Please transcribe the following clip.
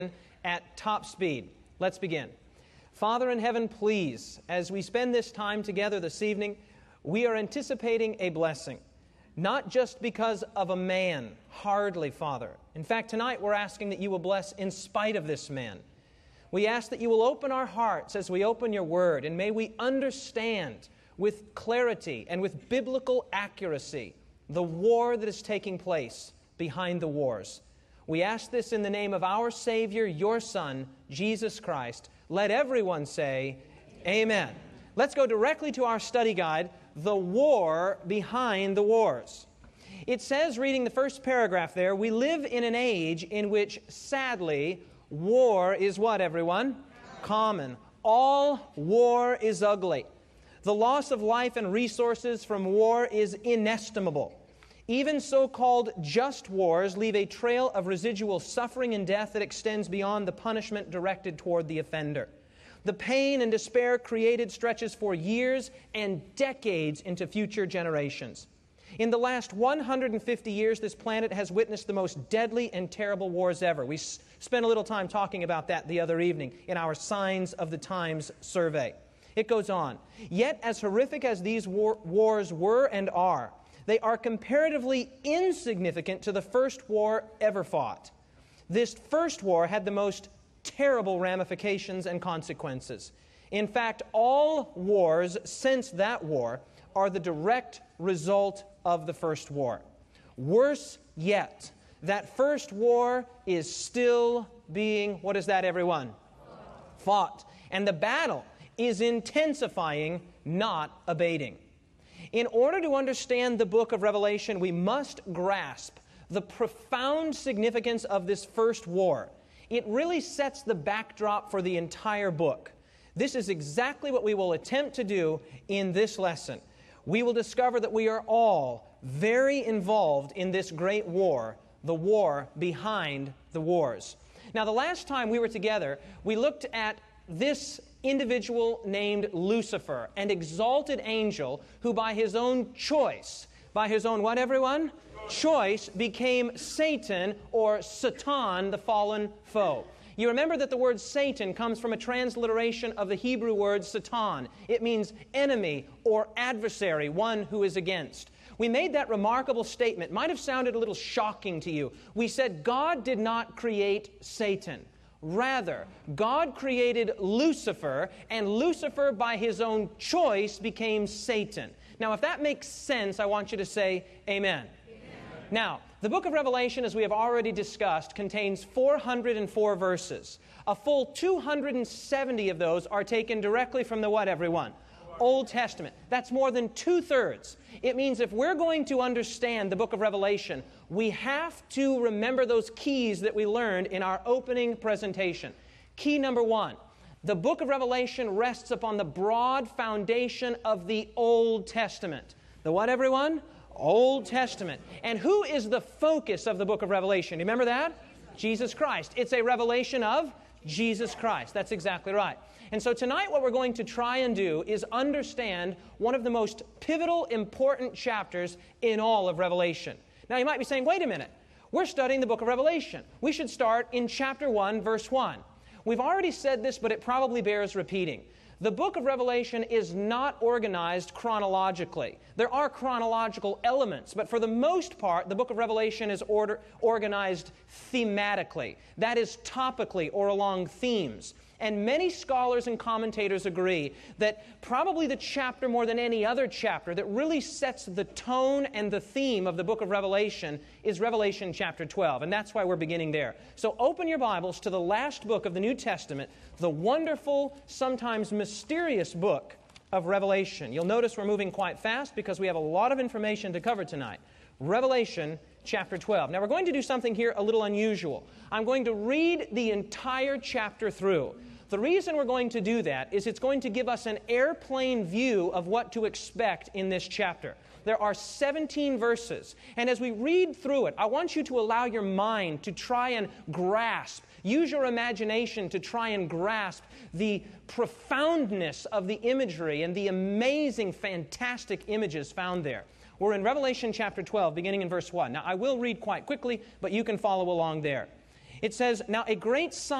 at top speed. Let's begin. Father in heaven, please, as we spend this time together this evening, we are anticipating a blessing. Not just because of a man, hardly, Father. In fact, tonight we're asking that you will bless in spite of this man. We ask that you will open our hearts as we open your word, and may we understand with clarity and with biblical accuracy the war that is taking place behind the wars. We ask this in the name of our Savior, your Son, Jesus Christ. Let everyone say, Amen. Let's go directly to our study guide, The War Behind the Wars. It says, reading the first paragraph there, we live in an age in which, sadly, war is what, everyone? Common. All war is ugly. The loss of life and resources from war is inestimable. Even so-called just wars leave a trail of residual suffering and death that extends beyond the punishment directed toward the offender. The pain and despair created stretches for years and decades into future generations. In the last 150 years, this planet has witnessed the most deadly and terrible wars ever. We spent a little time talking about that the other evening in our Signs of the Times survey. It goes on. Yet, as horrific as these wars were and are, they are comparatively insignificant to the first war ever fought. This first war had the most terrible ramifications and consequences. In fact, all wars since that war are the direct result of the first war. Worse yet, that first war is still being, what is that, everyone? Fought. And the battle is intensifying, not abating. In order to understand the book of Revelation, we must grasp the profound significance of this first war. It really sets the backdrop for the entire book. This is exactly what we will attempt to do in this lesson. We will discover that we are all very involved in this great war, the war behind the wars. Now, the last time we were together, we looked at this individual named Lucifer, an exalted angel who by his own choice, by his own what, everyone? Choice, became Satan, or Satan, the fallen foe. You remember that the word Satan comes from a transliteration of the Hebrew word Satan. It means enemy or adversary, one who is against. We made that remarkable statement. It might have sounded a little shocking to you. We said God did not create Satan. Rather, God created Lucifer, and Lucifer, by his own choice, became Satan. Now, if that makes sense, I want you to say, Amen. Amen. Now, the book of Revelation, as we have already discussed, contains 404 verses. A full 270 of those are taken directly from the what, everyone? Old Testament. That's more than 2/3. It means if we're going to understand the book of Revelation, we have to remember those keys that we learned in our opening presentation. Key number 1, the book of Revelation rests upon the broad foundation of the Old Testament. The what, everyone? Old Testament. And who is the focus of the book of Revelation? You remember that? Jesus Christ. It's a revelation of Jesus Christ. That's exactly right. And so tonight what we're going to try and do is understand one of the most pivotal, important chapters in all of Revelation. Now you might be saying, wait a minute, we're studying the book of Revelation. We should start in chapter 1, verse 1. We've already said this, but it probably bears repeating. The book of Revelation is not organized chronologically. There are chronological elements, but for the most part, the book of Revelation is organized thematically. That is, topically or along themes. And many scholars and commentators agree that probably the chapter more than any other chapter that really sets the tone and the theme of the book of Revelation is Revelation chapter 12. And that's why we're beginning there. So open your Bibles to the last book of the New Testament, the wonderful, sometimes mysterious book of Revelation. You'll notice we're moving quite fast because we have a lot of information to cover tonight. Revelation chapter 12. Now we're going to do something here a little unusual. I'm going to read the entire chapter through. The reason we're going to do that is it's going to give us an airplane view of what to expect in this chapter. There are 17 verses, and as we read through it, I want you to allow your mind to try and grasp, use your imagination to try and grasp the profoundness of the imagery and the amazing, fantastic images found there. We're in Revelation chapter 12, beginning in verse 1. Now, I will read quite quickly, but you can follow along there. It says, "Now a great sign